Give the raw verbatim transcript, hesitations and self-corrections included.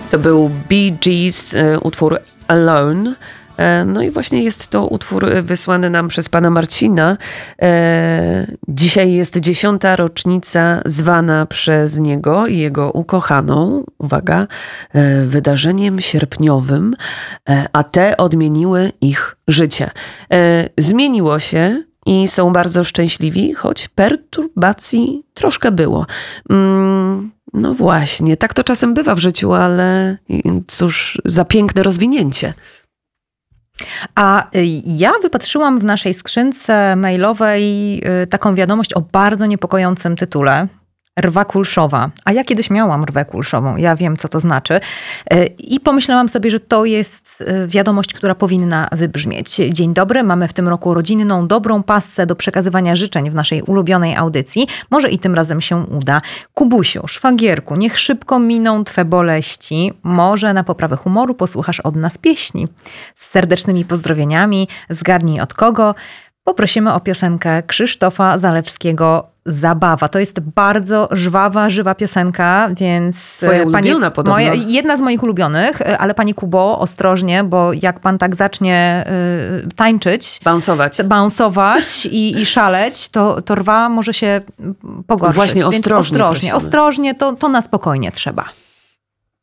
To był Bee Gees, utwór Alone. No i właśnie jest to utwór wysłany nam przez pana Marcina. Dzisiaj jest dziesiąta rocznica zwana przez niego i jego ukochaną, uwaga, wydarzeniem sierpniowym, a te odmieniły ich życie. Zmieniło się i są bardzo szczęśliwi, choć perturbacji troszkę było. No właśnie, tak to czasem bywa w życiu, ale cóż za piękne rozwinięcie. A ja wypatrzyłam w naszej skrzynce mailowej taką wiadomość o bardzo niepokojącym tytule. Rwa kulszowa. A ja kiedyś miałam rwę kulszową. Ja wiem, co to znaczy. I pomyślałam sobie, że to jest wiadomość, która powinna wybrzmieć. Dzień dobry, mamy w tym roku rodzinną, dobrą passę do przekazywania życzeń w naszej ulubionej audycji. Może i tym razem się uda. Kubusiu, szwagierku, niech szybko miną twe boleści. Może na poprawę humoru posłuchasz od nas pieśni. Z serdecznymi pozdrowieniami, zgadnij od kogo. Poprosimy o piosenkę Krzysztofa Zalewskiego Zabawa. To jest bardzo żwawa, żywa piosenka, więc... Twoja ulubiona podobno. Moja, jedna z moich ulubionych, ale pani Kubo, ostrożnie, bo jak pan tak zacznie y, tańczyć... Bounsować. Bounsować i, i szaleć, to, to rwa może się pogorszyć. Właśnie ostrożnie. Więc ostrożnie, ostrożnie to, to na spokojnie trzeba.